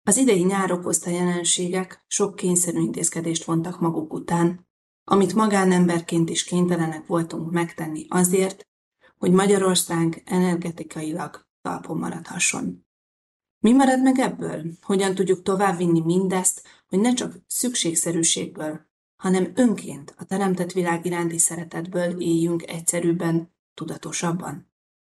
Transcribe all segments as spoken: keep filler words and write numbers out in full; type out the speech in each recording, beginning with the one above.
Az idei nyár okozta jelenségek sok kényszerű intézkedést vontak maguk után, amit magánemberként is kénytelenek voltunk megtenni azért, hogy Magyarország energetikailag talpon maradhasson. Mi marad meg ebből? Hogyan tudjuk továbbvinni mindezt, hogy ne csak szükségszerűségből, hanem önként a teremtett világ iránti szeretetből éljünk egyszerűbben, tudatosabban?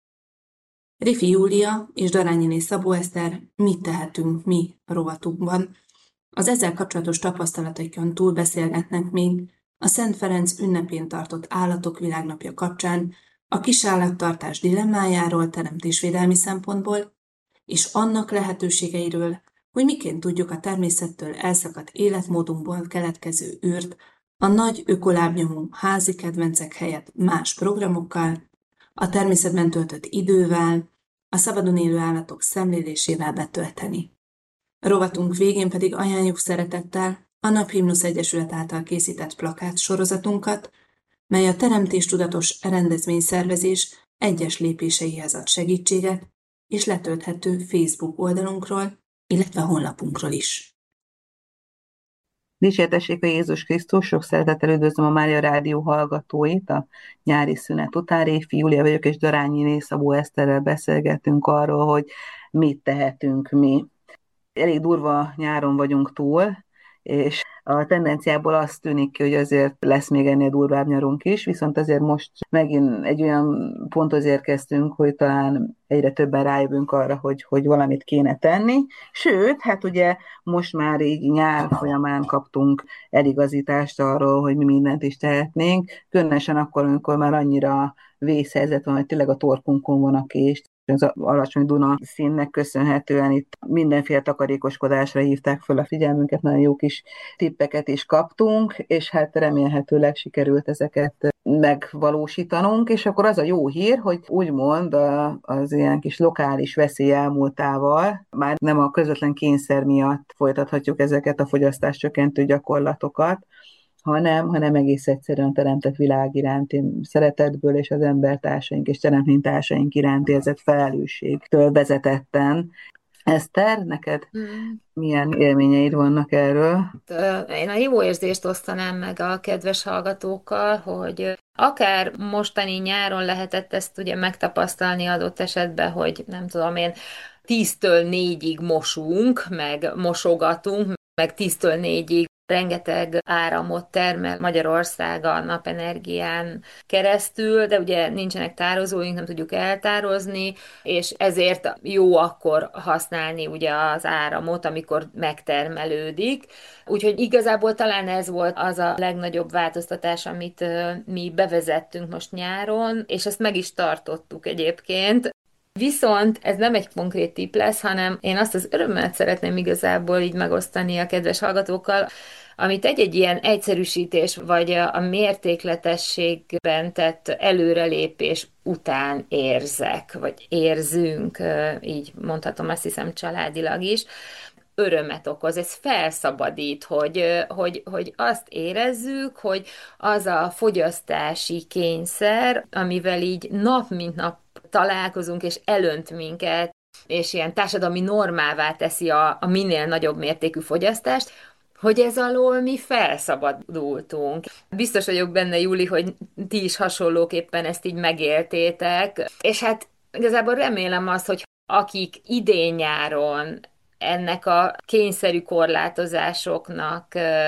Rifi Júlia és Darányiné Szabó Eszter Mit tehetünk mi rovatunkban az ezzel kapcsolatos tapasztalataikon túl beszélgetnek még a Szent Ferenc ünnepén tartott Állatok Világnapja kapcsán a kisállattartás dilemmájáról teremtésvédelmi szempontból, és annak lehetőségeiről, hogy miként tudjuk a természettől elszakadt életmódunkból keletkező űrt a nagy ökolábnyomú házi kedvencek helyett más programokkal, a természetben töltött idővel, a szabadon élő állatok szemlélésével betölteni. A rovatunk végén pedig ajánljuk szeretettel a Naphimnusz Egyesület által készített plakát sorozatunkat, mely a teremtéstudatos rendezvényszervezés egyes lépéseihez ad segítséget, és letölthető Facebook oldalunkról, illetve honlapunkról is. Dicsértessék a Jézus Krisztus, sok szeretettel üdvözlöm a Mária Rádió hallgatóit. A nyári szünet után Réfi Júlia vagyok, és Darányiné Szabó Eszterrel beszélgetünk arról, hogy mit tehetünk mi. Elég durva nyáron vagyunk túl, és a tendenciából azt tűnik ki, hogy azért lesz még ennél durvább nyarunk is, viszont azért most megint egy olyan ponthoz érkeztünk, hogy talán egyre többen rájövünk arra, hogy, hogy valamit kéne tenni. Sőt, hát ugye most már így nyár folyamán kaptunk eligazítást arról, hogy mi mindent is tehetnénk, különösen akkor, amikor már annyira vészhelyzet van, hogy tényleg a torkunkon van a kés. Az alacsony Duna színnek köszönhetően itt mindenféle takarékoskodásra hívták föl a figyelmünket, nagyon jó kis tippeket is kaptunk, és hát remélhetőleg sikerült ezeket megvalósítanunk, és akkor az a jó hír, hogy úgymond az ilyen kis lokális veszély elmúltával már nem a közvetlen kényszer miatt folytathatjuk ezeket a fogyasztáscsökkentő gyakorlatokat, hanem, hanem egész egyszerűen a teremtett világ iránti szeretetből és az embertársaink és teremtménytársaink iránt érzett felelősségtől vezetetten. Eszter, neked mm. milyen élményeid vannak erről? Én a jó érzést osztanám meg a kedves hallgatókkal, hogy akár mostani nyáron lehetett ezt ugye megtapasztalni adott esetben, hogy nem tudom én, tíztől négyig mosunk, meg mosogatunk, meg tíztől négyig rengeteg áramot termel Magyarország a napenergián keresztül, de ugye nincsenek tározóink, nem tudjuk eltározni, és ezért jó akkor használni ugye az áramot, amikor megtermelődik. Úgyhogy igazából talán ez volt az a legnagyobb változtatás, amit mi bevezettünk most nyáron, és ezt meg is tartottuk egyébként. Viszont ez nem egy konkrét tipp lesz, hanem én azt az örömet szeretném igazából így megosztani a kedves hallgatókkal, amit egy-egy ilyen egyszerűsítés vagy a mértékletességben tett előrelépés után érzek, vagy érzünk, így mondhatom, azt hiszem családilag is, örömet okoz, ez felszabadít, hogy, hogy, hogy azt érezzük, hogy az a fogyasztási kényszer, amivel így nap mint nap találkozunk, és elönt minket, és ilyen társadalmi normává teszi a, a minél nagyobb mértékű fogyasztást, hogy ez alól mi felszabadultunk. Biztos vagyok benne, Júli, hogy ti is hasonlóképpen ezt így megéltétek, és hát igazából remélem azt, hogy akik idén-nyáron ennek a kényszerű korlátozásoknak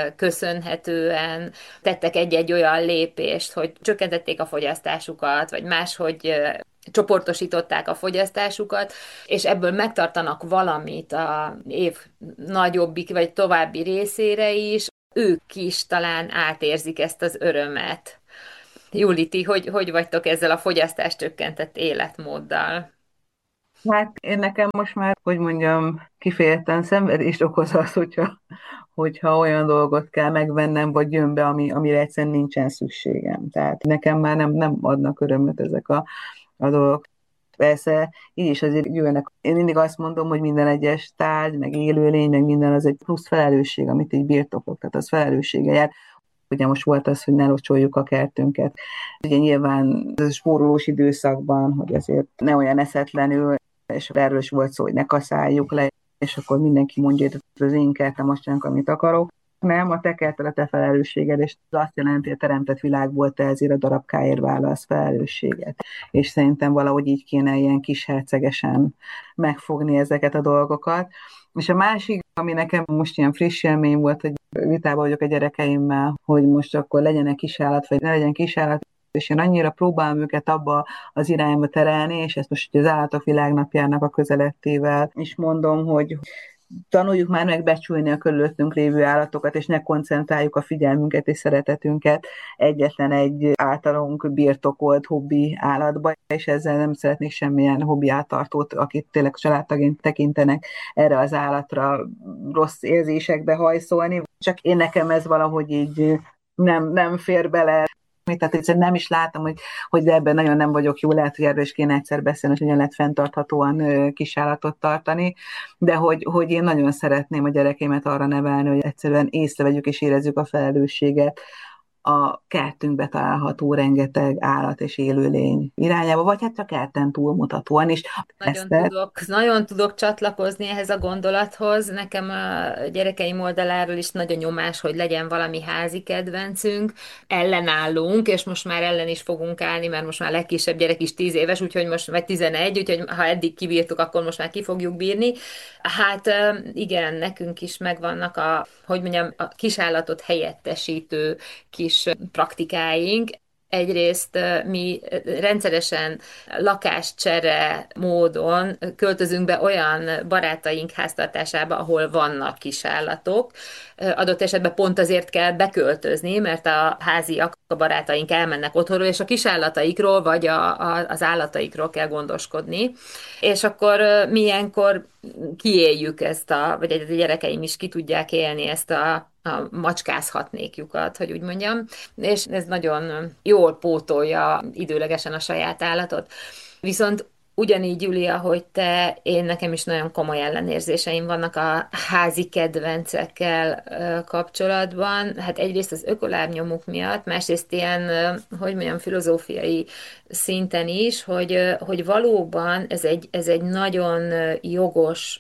köszönhetően tettek egy-egy olyan lépést, hogy csökkentették a fogyasztásukat, vagy máshogy csoportosították a fogyasztásukat, és ebből megtartanak valamit a év nagyobbik vagy további részére is, ők is talán átérzik ezt az örömet. Júli, ti hogy, hogy vagytok ezzel a fogyasztást csökkentett életmóddal? Hát én nekem most már, hogy mondjam, kifejezetten szenvedést okoz az, hogyha, hogyha olyan dolgot kell megvennem, vagy jön be, ami, amire egyszerűen nincsen szükségem. Tehát nekem már nem, nem adnak örömöt ezek a, a dolgok. Persze, így is azért jönnek. Én mindig azt mondom, hogy minden egyes tárgy, meg élőlény, meg minden az egy plusz felelősség, amit így birtoklok, tehát az felelőssége jár. Ugye most volt az, hogy ne locsoljuk a kertünket. Ugye nyilván ez a spórolós időszakban, hogy azért ne olyan eszetlenül, és erről is volt szó, hogy ne kaszáljuk le. és akkor mindenki mondja, hogy az én kertem, azt csinálok, amit akarok. Nem, a te kerted a te felelősséged, és az azt jelenti, hogy a teremtett világból te ezért a darabkáért válasz felelősséget. És szerintem valahogy így kéne ilyen kis hercegesen megfogni ezeket a dolgokat. És a másik, ami nekem most ilyen friss élmény volt, hogy vitában vagyok a gyerekeimmel, hogy most akkor legyenek kisállat, vagy ne legyen kisállat, és én annyira próbálom őket abba az irányba terelni, és ezt most az Állatok Világnapjának a közelettével is mondom, hogy tanuljuk már meg becsülni a körülöttünk lévő állatokat, és ne koncentráljuk a figyelmünket és szeretetünket egyetlen egy általunk birtokolt hobbi állatba, és ezzel nem szeretnék semmilyen hobbi áttartót, akit tényleg családtagként tekintenek, erre az állatra rossz érzésekbe hajszolni. Csak én nekem ez valahogy így nem, nem fér bele. Tehát egyszerűen nem is látom, hogy, hogy ebben nagyon nem vagyok jó, lehet, hogy erről is kéne egyszer beszélni, hogy hogyan lehet fenntarthatóan kisállatot tartani, de hogy, hogy én nagyon szeretném a gyerekeimet arra nevelni, hogy egyszerűen észrevegyük és érezzük a felelősséget a kertünkbe található rengeteg állat és élőlény irányába, vagy hát a kerten túlmutatóan is. Nagyon tudok, nagyon tudok csatlakozni ehhez a gondolathoz. Nekem a gyerekeim oldaláról is nagy a nyomás, hogy legyen valami házi kedvencünk. Ellenállunk, és most már ellen is fogunk állni, mert most már a legkisebb gyerek is tíz éves, úgyhogy most vagy tizenegy, úgyhogy ha eddig kibírtuk, akkor most már ki fogjuk bírni. Hát igen, nekünk is megvannak a, hogy mondjam, a kisállatot helyettesítő kis praktikáink. Egyrészt mi rendszeresen lakáscsere módon költözünk be olyan barátaink háztartásába, ahol vannak kisállatok. Adott esetben pont azért kell beköltözni, mert a háziak, a barátaink elmennek otthonról, és a kisállataikról vagy a, a, az állataikról kell gondoskodni. És akkor mi ilyenkor kiéljük ezt a, vagy a gyerekeim is ki tudják élni ezt a a macskázhatnékjukat, hogy úgy mondjam, és ez nagyon jól pótolja időlegesen a saját állatot. Viszont ugyanígy, Julia, hogy te, én nekem is nagyon komoly ellenérzéseim vannak a házi kedvencekkel kapcsolatban. Hát egyrészt az ökolábnyomuk miatt, másrészt ilyen, hogy mondjam, filozófiai szinten is, hogy, hogy valóban ez egy, ez egy nagyon jogos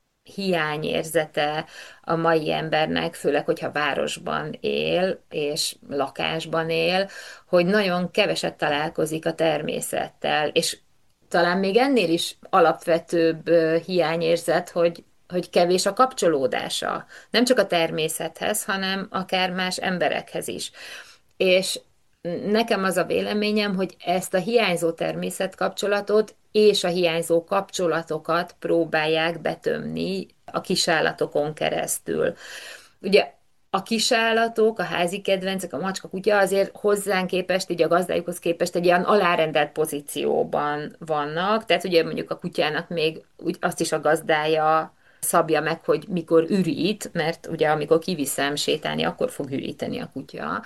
hiányérzete a mai embernek, főleg, hogyha városban él, és lakásban él, hogy nagyon keveset találkozik a természettel, és talán még ennél is alapvetőbb hiányérzet, hogy, hogy kevés a kapcsolódása. Nem csak a természethez, hanem akár más emberekhez is. És nekem az a véleményem, hogy ezt a hiányzó természetkapcsolatot és a hiányzó kapcsolatokat próbálják betömni a kisállatokon keresztül. Ugye a kisállatok, a házi kedvencek, a macska, kutya azért hozzánk képest, így a gazdájukhoz képest egy ilyen alárendelt pozícióban vannak, tehát ugye mondjuk a kutyának még úgy azt is a gazdája szabja meg, hogy mikor ürít, mert ugye amikor kiviszem sétálni, akkor fog üríteni a kutya.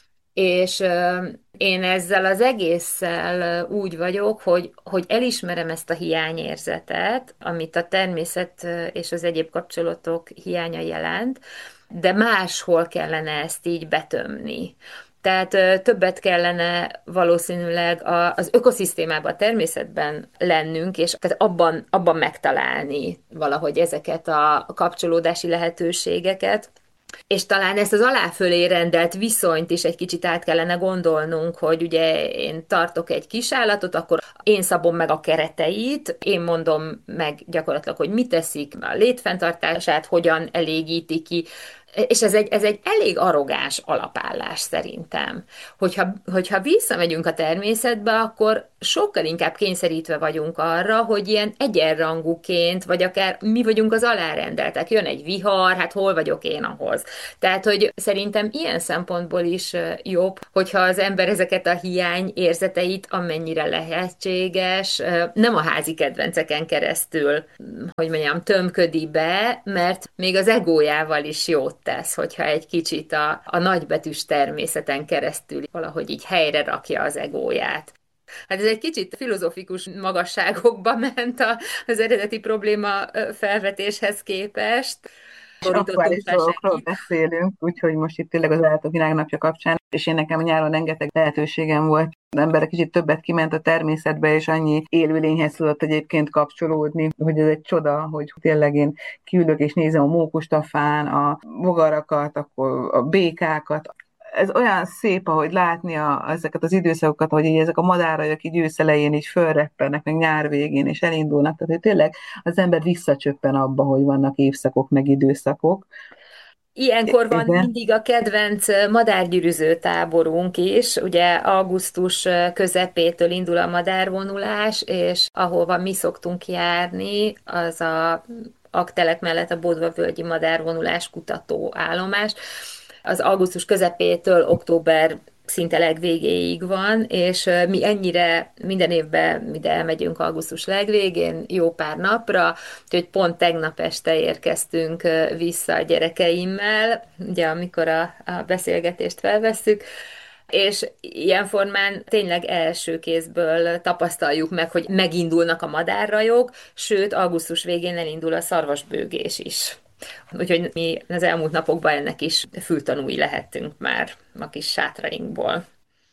És én ezzel az egésszel úgy vagyok, hogy, hogy elismerem ezt a hiányérzetet, amit a természet és az egyéb kapcsolatok hiánya jelent, de máshol kellene ezt így betömni. Tehát többet kellene valószínűleg az ökoszisztémában, a természetben lennünk, és tehát abban, abban megtalálni valahogy ezeket a kapcsolódási lehetőségeket. És talán ezt az aláfölé rendelt viszonyt is egy kicsit át kellene gondolnunk, hogy ugye én tartok egy kisállatot, akkor én szabom meg a kereteit, én mondom meg gyakorlatilag, hogy mit teszik, a létfenntartását hogyan elégíti ki, és ez egy, ez egy elég arrogáns alapállás szerintem. Hogyha, hogyha visszamegyünk a természetbe, akkor sokkal inkább kényszerítve vagyunk arra, hogy ilyen egyenrangúként, vagy akár mi vagyunk az alárendeltek. Jön egy vihar, hát hol vagyok én ahhoz. Tehát, hogy szerintem ilyen szempontból is jobb, hogyha az ember ezeket a hiány érzeteit, amennyire lehetséges, nem a házi kedvenceken keresztül, hogy mondjam, tömködi be, mert még az egójával is jót tesz, hogyha egy kicsit a, a nagybetűs természeten keresztül valahogy így helyre rakja az egóját. Hát ez egy kicsit filozófikus magasságokba ment a, az eredeti probléma felvetéshez képest. és aktuális dolgokról beszélünk, úgyhogy most itt tényleg az Állatok Világnapja kapcsán, és én nekem nyáron rengeteg lehetőségem volt. Az ember kicsit többet kiment a természetbe, és annyi élőlényhez tudott egyébként kapcsolódni, hogy ez egy csoda, hogy tényleg én kiülök és nézem a mókustafán, a bogarakat, akkor a békákat. Ez olyan szép, ahogy látni a, ezeket az időszakokat, hogy így ezek a madárajok így őszelején így fölreppennek, meg nyár végén, és elindulnak. Tehát, hogy tényleg az ember visszacsöppen abba, hogy vannak évszakok, meg időszakok. Ilyenkor van Igen. mindig a kedvenc madárgyűrűző táborunk is, ugye augusztus közepétől indul a madárvonulás, és ahova mi szoktunk járni, az a Aktelek mellett a Bodva-völgyi madárvonulás kutató állomás. Az augusztus közepétől október szinte legvégéig van, és mi ennyire minden évben ide elmegyünk augusztus legvégén, jó pár napra, úgyhogy pont tegnap este érkeztünk vissza a gyerekeimmel, ugye amikor a, a beszélgetést felvesszük, és ilyen formán tényleg első kézből tapasztaljuk meg, hogy megindulnak a madárrajok, sőt, augusztus végén elindul a szarvasbőgés is. Úgyhogy mi az elmúlt napokban ennek is fültanúi lehettünk már a kis sátrainkból.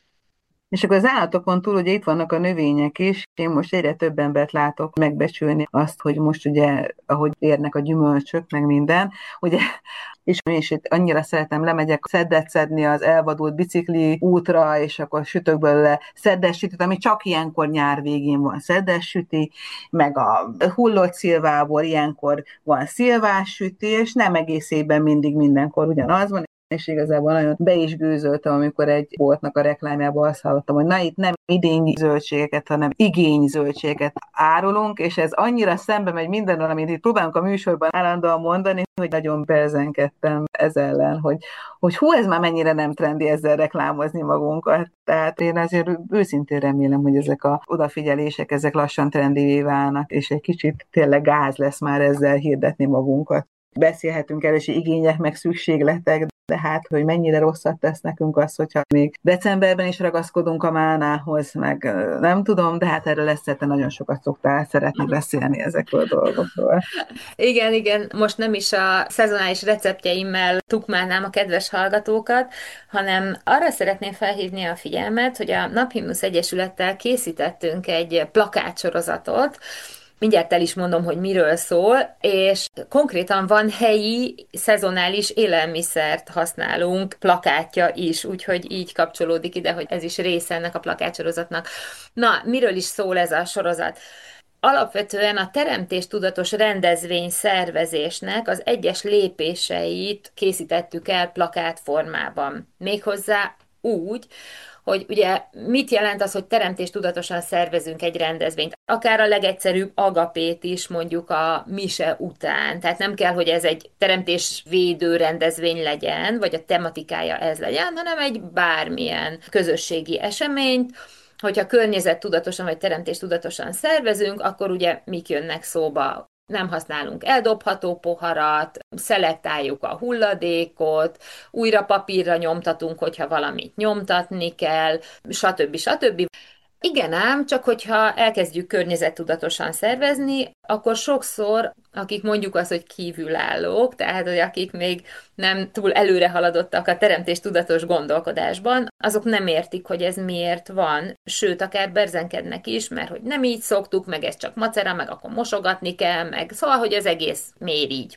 És akkor az állatokon túl ugye itt vannak a növények is. Én most egyre több embert látok megbecsülni azt, hogy most ugye, ahogy érnek a gyümölcsök, meg minden, ugye, és én is itt annyira szeretem, lemegyek szeddet szedni az elvadult bicikli útra, és akkor sütök belőle szeddes sütit, ami csak ilyenkor nyár végén van szeddes süti, meg a hullott szilvából ilyenkor van szilvás süti, és nem egész évben mindig mindenkor ugyanaz van, és igazából nagyon be is gőzöltem, amikor egy boltnak a reklámjában azt hallottam, hogy na itt nem idény zöldségeket, hanem igény zöldségeket árulunk, és ez annyira szembe megy mindennel, amit itt próbálunk a műsorban állandóan mondani, hogy nagyon berzenkedtem ez ellen, hogy, hogy hú, ez már mennyire nem trendi ezzel reklámozni magunkat. Tehát én azért őszintén remélem, hogy ezek a odafigyelések, ezek lassan trendivé válnak, és egy kicsit tényleg gáz lesz már ezzel hirdetni magunkat. Beszélhetünk elősi igények, meg szükségletek, de hát, hogy mennyire rosszat tesz nekünk az, hogyha még decemberben is ragaszkodunk a málnához, meg nem tudom, de hát erről lesz, te nagyon sokat szoktál szeretni beszélni ezekről a dolgokról. Igen, igen, most nem is a szezonális receptjeimmel tukmálnám a kedves hallgatókat, hanem arra szeretném felhívni a figyelmet, hogy a Naphimnusz Egyesülettel készítettünk egy plakátsorozatot, mindjárt el is mondom, hogy miről szól, és konkrétan van helyi, szezonális élelmiszert használunk plakátja is, úgyhogy így kapcsolódik ide, hogy ez is része ennek a plakátsorozatnak. Na, miről is szól ez a sorozat? Alapvetően a teremtéstudatos rendezvény szervezésnek az egyes lépéseit készítettük el plakátformában. Méghozzá úgy, hogy ugye mit jelent az, hogy teremtéstudatosan szervezünk egy rendezvényt. Akár a legegyszerűbb agapét is mondjuk a mise után. Tehát nem kell, hogy ez egy teremtésvédő rendezvény legyen, vagy a tematikája ez legyen, hanem egy bármilyen közösségi eseményt. Hogyha környezettudatosan vagy teremtéstudatosan szervezünk, akkor ugye mik jönnek szóba? Nem használunk eldobható poharat, szelektáljuk a hulladékot, újra papírra nyomtatunk, hogyha valamit nyomtatni kell, stb. stb. Igen ám, csak hogyha elkezdjük környezettudatosan szervezni, akkor sokszor, akik mondjuk azt, hogy kívülállók, tehát hogy akik még nem túl előre haladottak a teremtéstudatos gondolkodásban, azok nem értik, hogy ez miért van, sőt, akár berzenkednek is, mert hogy nem így szoktuk, meg ez csak macera, meg akkor mosogatni kell, meg szóval, hogy az egész miért így.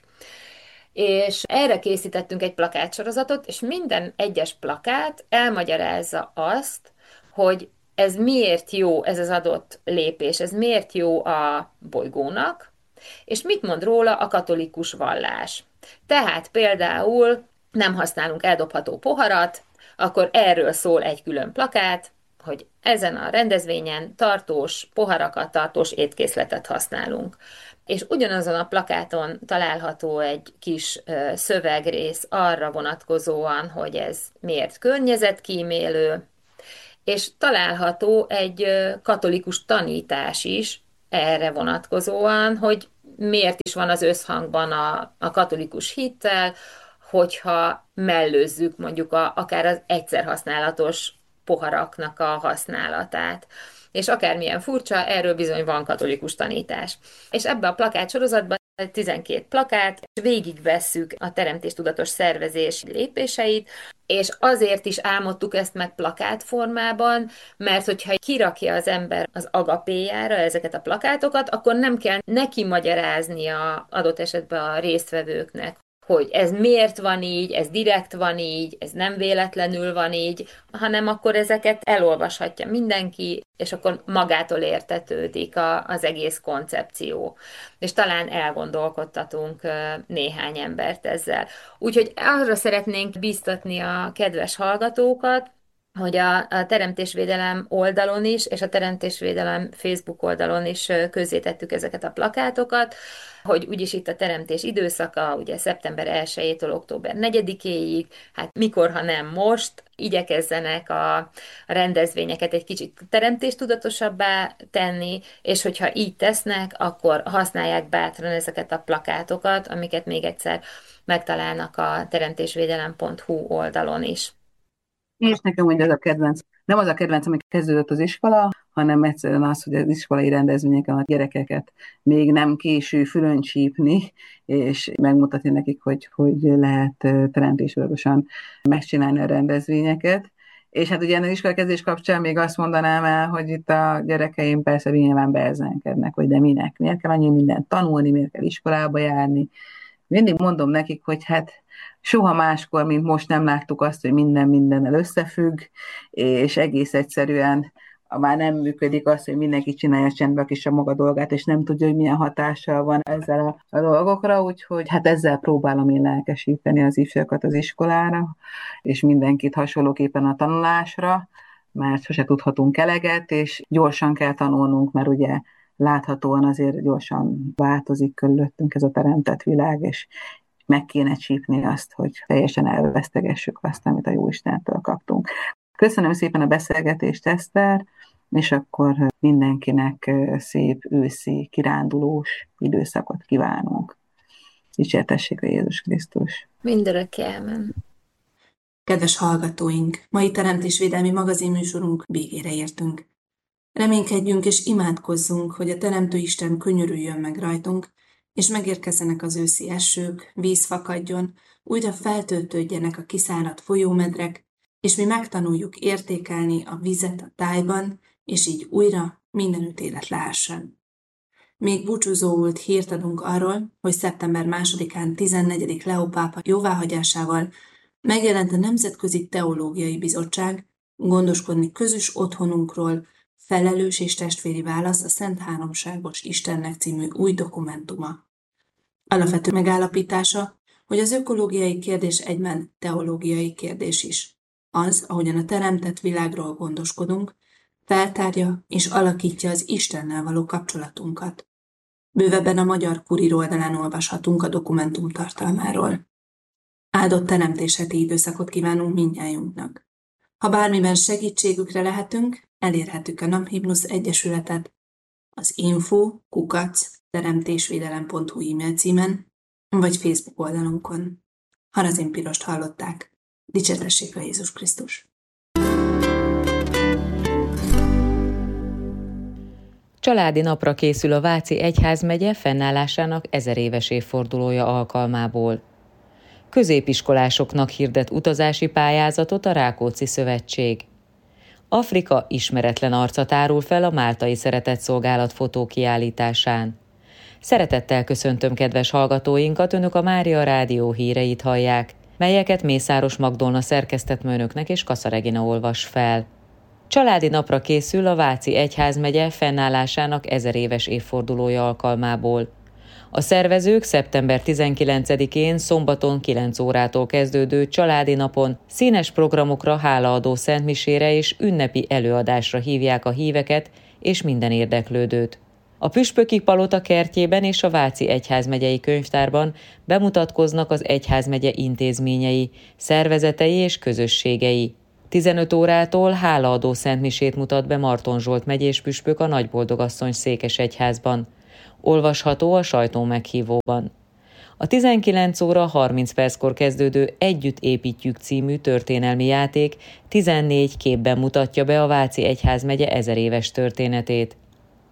És erre készítettünk egy plakátsorozatot, és minden egyes plakát elmagyarázza azt, hogy ez miért jó, ez az adott lépés, ez miért jó a bolygónak, és mit mond róla a katolikus vallás. Tehát például nem használunk eldobható poharat, akkor erről szól egy külön plakát, hogy ezen a rendezvényen tartós poharakat, tartós étkészletet használunk. És ugyanazon a plakáton található egy kis szövegrész arra vonatkozóan, hogy ez miért környezetkímélő, és található egy katolikus tanítás is erre vonatkozóan, hogy miért is van az összhangban a, a katolikus hittel, hogyha mellőzzük mondjuk a, akár az egyszerhasználatos poharaknak a használatát. És akármilyen furcsa, erről bizony van katolikus tanítás. És ebbe a plakátsorozatban tizenkét plakát, és végigvesszük a teremtéstudatos szervezés lépéseit, és azért is álmodtuk ezt meg plakátformában, mert hogyha kirakja az ember az agapéjára ezeket a plakátokat, akkor nem kell neki magyaráznia adott esetben a résztvevőknek, hogy ez miért van így, ez direkt van így, ez nem véletlenül van így, hanem akkor ezeket elolvashatja mindenki, és akkor magától értetődik a, az egész koncepció. És talán elgondolkodtatunk néhány embert ezzel. Úgyhogy arra szeretnénk bíztatni a kedves hallgatókat, hogy a, a Teremtésvédelem oldalon is, és a Teremtésvédelem Facebook oldalon is közzétettük ezeket a plakátokat, hogy úgyis itt a teremtés időszaka, ugye szeptember elsejétől október negyedikéig, hát mikor, ha nem most, igyekezzenek a rendezvényeket egy kicsit teremtéstudatosabbá tenni, és hogyha így tesznek, akkor használják bátran ezeket a plakátokat, amiket még egyszer megtalálnak a teremtésvédelem pont hu oldalon is. És nekem ugye az a kedvenc, nem az a kedvenc, amikor kezdődött az iskola, hanem egyszerűen az, hogy az iskolai rendezvényeken a gyerekeket még nem késő fülön csípni, és megmutatni nekik, hogy hogy lehet teremtéstudatosan megcsinálni a rendezvényeket. És hát ugye az iskola kezdés kapcsán még azt mondanám el, hogy itt a gyerekeim persze nyilván beezenkednek, hogy de minek, miért kell annyi mindent tanulni, miért kell iskolába járni. Mindig mondom nekik, hogy hát soha máskor, mint most nem láttuk azt, hogy minden mindennel összefügg, és egész egyszerűen már nem működik az, hogy mindenki csinálja csendbe a kis a maga dolgát, és nem tudja, hogy milyen hatással van ezzel a, a dolgokra, úgyhogy hát ezzel próbálom én lelkesíteni az ifjakat az iskolára, és mindenkit hasonlóképpen a tanulásra, mert sose tudhatunk eleget, és gyorsan kell tanulnunk, mert ugye láthatóan azért gyorsan változik körülöttünk ez a teremtett világ, és meg kéne csípni azt, hogy teljesen elvesztegessük azt, amit a Jóistentől kaptunk. Köszönöm szépen a beszélgetést, Eszter, és akkor mindenkinek szép őszi, kirándulós időszakot kívánunk. Dicsértessék a Jézus Krisztus! Mindörökké ámen! Kedves hallgatóink, mai teremtésvédelmi magazinműsorunk végére értünk. Reménykedjünk és imádkozzunk, hogy a Teremtő Isten könyörüljön meg rajtunk, és megérkezzenek az őszi esők, víz fakadjon, újra feltöltődjenek a kiszáradt folyómedrek, és mi megtanuljuk értékelni a vizet a tájban, és így újra mindenütt élet lehessen. Még búcsúzóult hírt adunk arról, hogy szeptember másodikán tizennegyedik Leó pápa jóváhagyásával megjelent a Nemzetközi Teológiai Bizottság gondoskodni közös otthonunkról, felelős és testvéri válasz a Szent Háromságos Istennek című új dokumentuma. Alapvető megállapítása, hogy az ökológiai kérdés egyben teológiai kérdés is. Az, ahogyan a teremtett világról gondoskodunk, feltárja és alakítja az Istennel való kapcsolatunkat. Bővebben a Magyar Kurír oldalán olvashatunk a dokumentum tartalmáról. Áldott teremtésheti időszakot kívánunk mindnyájunknak. Ha bármiben segítségükre lehetünk, elérhetük a Naphimnusz Egyesületet az info kukac teremtésvédelem pont hu e-mail címen, vagy Facebook oldalunkon. Harazin Pirost hallották. Dicsértessék a Jézus Krisztus! Családi napra készül a Váci Egyházmegye fennállásának ezeréves évfordulója alkalmából. Középiskolásoknak hirdet utazási pályázatot a Rákóczi Szövetség. Afrika ismeretlen arcot árul fel a Máltai Szeretetszolgálat fotókiállításán. Szeretettel köszöntöm kedves hallgatóinkat, önök a Mária Rádió híreit hallják, melyeket Mészáros Magdolna szerkesztett önöknek és Kassa Regina olvas fel. Családi napra készül a Váci Egyházmegye fennállásának ezeréves évfordulója alkalmából. A szervezők szeptember tizenkilencedikén szombaton kilenc órától kezdődő családi napon színes programokra, hálaadó szentmisére és ünnepi előadásra hívják a híveket és minden érdeklődőt. A Püspöki Palota kertjében és a Váci Egyházmegyei Könyvtárban bemutatkoznak az egyházmegye intézményei, szervezetei és közösségei. tizenöt órától hálaadó szentmisét mutat be Marton Zsolt megyés püspök a Nagyboldogasszony Székesegyházban. Olvasható a sajtó meghívóban. A tizenkilenc óra harminc perckor kezdődő Együtt építjük című történelmi játék tizennégy képben mutatja be a Váci Egyházmegye ezer éves történetét.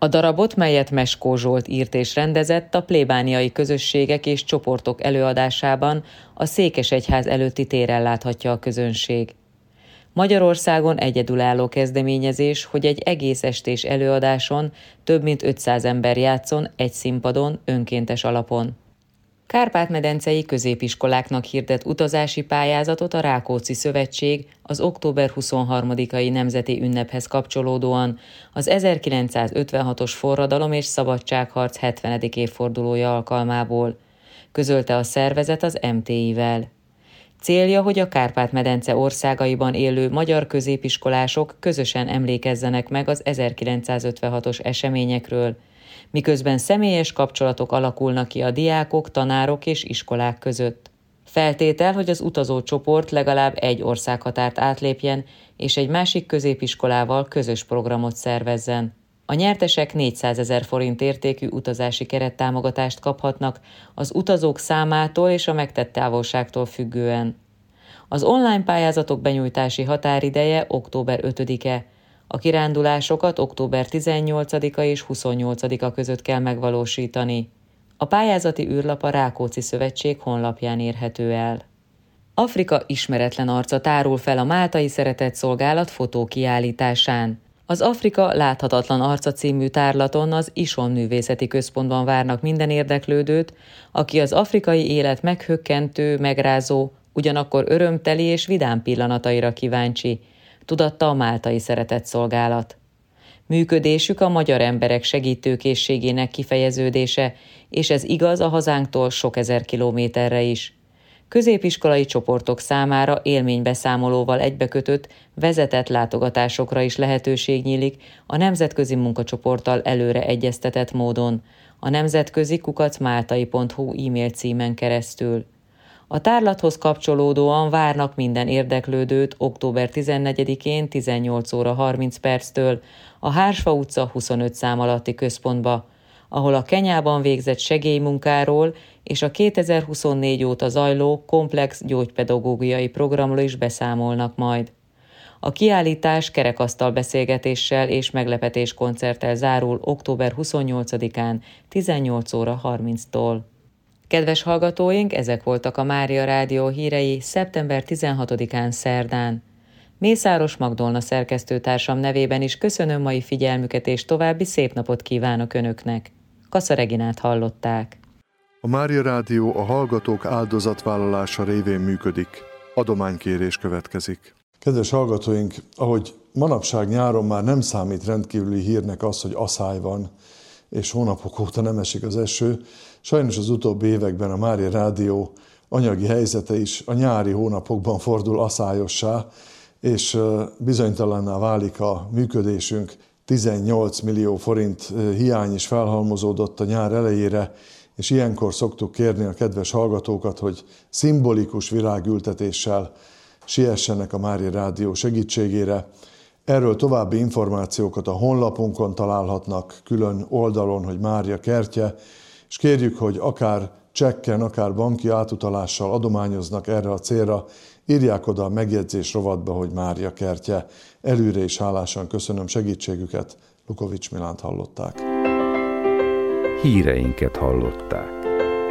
A darabot, melyet Meskó Zsolt írt és rendezett, a plébániai közösségek és csoportok előadásában a Székesegyház előtti téren láthatja a közönség. Magyarországon egyedülálló kezdeményezés, hogy egy egész estés előadáson több mint ötszáz ember játszon egy színpadon önkéntes alapon. Kárpát-medencei középiskoláknak hirdet utazási pályázatot a Rákóczi Szövetség az október huszonharmadikai nemzeti ünnephez kapcsolódóan az ezerkilencszázötvenhatos forradalom és szabadságharc hetvenedik évfordulója alkalmából, közölte a szervezet az em té i-vel. Célja, hogy a Kárpát-medence országaiban élő magyar középiskolások közösen emlékezzenek meg az ezerkilencszázötvenhatos eseményekről, miközben személyes kapcsolatok alakulnak ki a diákok, tanárok és iskolák között. Feltétel, hogy az utazó csoport legalább egy országhatárt átlépjen, és egy másik középiskolával közös programot szervezzen. A nyertesek négyszázezer forint értékű utazási kerettámogatást kaphatnak az utazók számától és a megtett távolságtól függően. Az online pályázatok benyújtási határideje október ötödike, a kirándulásokat október tizennyolcadika és huszonnyolcadika között kell megvalósítani. A pályázati űrlap a Rákóczi Szövetség honlapján érhető el. Afrika ismeretlen arca tárul fel a Máltai Szeretetszolgálat fotókiállításán. Az Afrika láthatatlan arca című tárlaton az Ison Művészeti Központban várnak minden érdeklődőt, aki az afrikai élet meghökkentő, megrázó, ugyanakkor örömteli és vidám pillanataira kíváncsi, tudatta a Máltai Szeretetszolgálat. Működésük a magyar emberek segítőkészségének kifejeződése, és ez igaz a hazánktól sok ezer kilométerre is. Középiskolai csoportok számára élménybeszámolóval egybekötött, vezetett látogatásokra is lehetőség nyílik a nemzetközi munkacsoporttal előre egyeztetett módon, a nemzetközi kukac máltai pont hu e-mail címen keresztül. A tárlathoz kapcsolódóan várnak minden érdeklődőt október tizennegyedikén tizennyolc óra harminc perctől a Hársfa utca huszonöt szám alatti központba, ahol a Kenyában végzett segélymunkáról és a kétezer-huszonnégy óta zajló komplex gyógypedagógiai programról is beszámolnak majd. A kiállítás kerekasztal beszélgetéssel és meglepetéskoncerttel zárul október huszonnyolcadikán tizennyolc óra harminctól. Kedves hallgatóink, ezek voltak a Mária Rádió hírei szeptember tizenhatodikán szerdán. Mészáros Magdolna szerkesztőtársam nevében is köszönöm mai figyelmüket, és további szép napot kívánok Önöknek. Kassa Reginát hallották. A Mária Rádió a hallgatók áldozatvállalása révén működik. Adománykérés következik. Kedves hallgatóink, ahogy manapság nyáron már nem számít rendkívüli hírnek az, hogy aszály van, és hónapok óta nem esik az eső, sajnos az utóbbi években a Mária Rádió anyagi helyzete is a nyári hónapokban fordul aszályossá, és bizonytalanná válik a működésünk. tizennyolc millió forint hiány is felhalmozódott a nyár elejére, és ilyenkor szoktuk kérni a kedves hallgatókat, hogy szimbolikus virágültetéssel siessenek a Mária Rádió segítségére. Erről további információkat a honlapunkon találhatnak, külön oldalon, hogy Mária kertje, és kérjük, hogy akár csekken, akár banki átutalással adományoznak erre a célra, írják oda a megjegyzés rovatba, hogy Mária kertje. Előre is hálásan köszönöm segítségüket. Lukovics Milánt hallották. Híreinket hallották.